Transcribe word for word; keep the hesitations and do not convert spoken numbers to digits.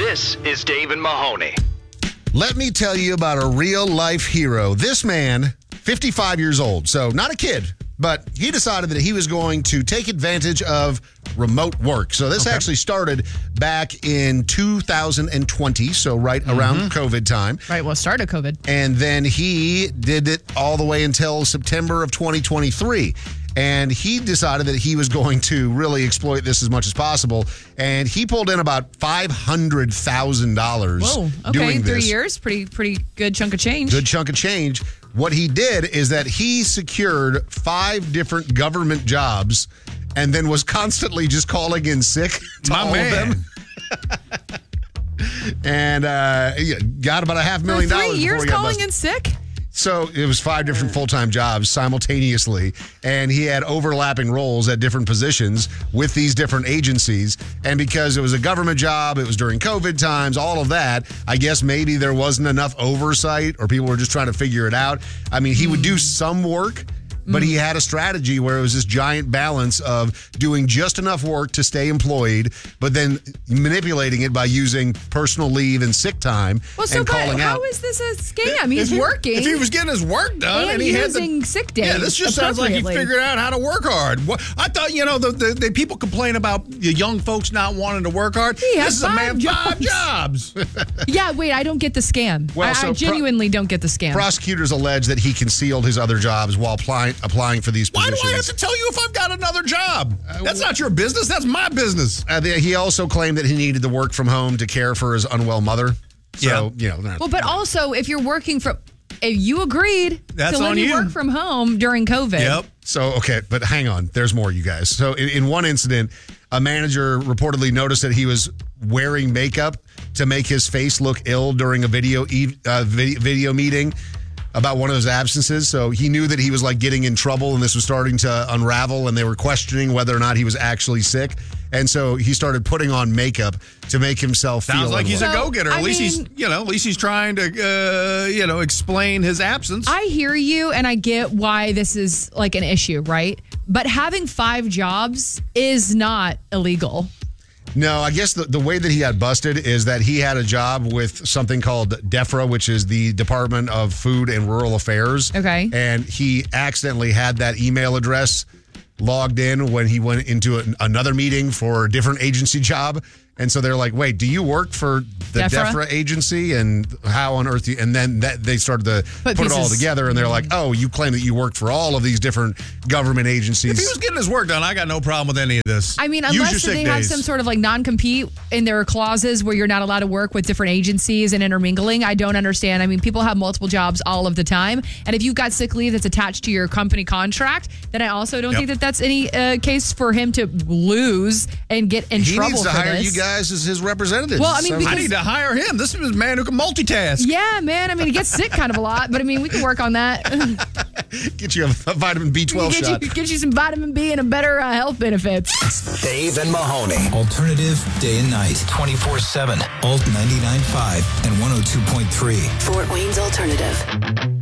This is Dave and Mahoney. Let me tell you about a real-life hero. This man, fifty-five years old, so not a kid, but he decided that he was going to take advantage of remote work. So this okay. actually started back in two thousand twenty, so right mm-hmm. around COVID time. Right, well, start of COVID. And then he did it all the way until September of twenty twenty-three. And he decided that he was going to really exploit this as much as possible. And he pulled in about five hundred thousand dollars Whoa, okay, doing three this. years, pretty pretty good chunk of change. Good chunk of change. What he did is that he secured five different government jobs and then was constantly just calling in sick to My all man. of them. and uh, got about a half million For dollars. three years before he got calling busted. in sick? So it was five different full-time jobs simultaneously, and he had overlapping roles at different positions with these different agencies. And because it was a government job, it was during COVID times, all of that, I guess maybe there wasn't enough oversight or people were just trying to figure it out. I mean, he would do some work, but he had a strategy where it was this giant balance of doing just enough work to stay employed, but then manipulating it by using personal leave and sick time Well, so and but calling how out. is this a scam? He's If he- working. If he was getting his work done and, and, he had the using sick days. Yeah, this just sounds like he appropriately. figured out how to work hard. What, I thought, you know, the, the, the people complain about the young folks not wanting to work hard. He has this is a man five five jobs. Yeah, wait, I don't get the scam. Well, I, so I pro- genuinely don't get the scam. Prosecutors allege that he concealed his other jobs while applying, applying for these Why do positions. I have to tell you if I've got another job? That's not your business. That's my business. Uh, the, he also claimed that he needed to work from home to care for his unwell mother. So, you know. not- Well, but also, if you're working from, if you agreed That's to let on me you. work from home during COVID. Yep. So, okay, but hang on. There's more, you guys. So, in, in one incident, a manager reportedly noticed that he was wearing makeup to make his face look ill during a video e- uh, video, video meeting about one of his absences. So he knew that he was like getting in trouble and this was starting to unravel and they were questioning whether or not he was actually sick. And so he started putting on makeup to make himself feel Sounds like he's a unwell. So, go-getter. At I least he's, mean- you know, at least he's trying to, uh, you know, explain his absence. I hear you, and I get why this is like an issue, right? But having five jobs is not illegal. No, I guess the, the way that he got busted is that he had a job with something called DEFRA, which is the Department of Food and Rural Affairs. Okay. And he accidentally had that email address logged in when he went into an, another meeting for a different agency job. And so they're like, wait, do you work for the DEFRA? DEFRA agency? And how on earth? Do you, and then that, they started to Put put it all pieces- together. And they're like, oh, you claim that you worked for all of these different government agencies. If he was getting his work done, I got no problem with any of this. I mean, Use your unless sick they have days. some sort of like non-compete in their clauses where you're not allowed to work with different agencies and intermingling, I don't understand. I mean, people have multiple jobs all of the time. And if you've got sick leave that's attached to your company contract, then I also don't Yep. think that that's any uh, case for him to lose and get in he trouble needs to for hire this. you guys as his representatives. Well, I mean, Sounds- I because- need to hire him. This is a man who can multitask. Yeah, man. I mean, he gets sick kind of a lot, but I mean, we can work on that. get you a, a vitamin B twelve get, shot. you, get you some vitamin B and a better uh, health benefits. Dave and Mahoney. Alternative day and night. twenty-four seven. Alt ninety-nine point five and one oh two point three. Fort Wayne's Alternative.